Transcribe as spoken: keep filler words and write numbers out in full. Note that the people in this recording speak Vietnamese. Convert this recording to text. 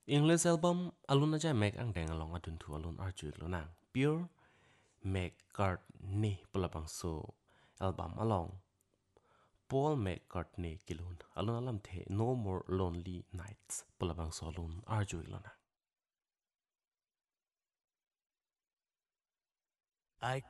English album alun aja make ang deng along adun tu alun arjuik lo nang pure McCartney pula so album along Paul McCartney kilun alun alam the No More Lonely Nights pula so alun arjuik lo nang. I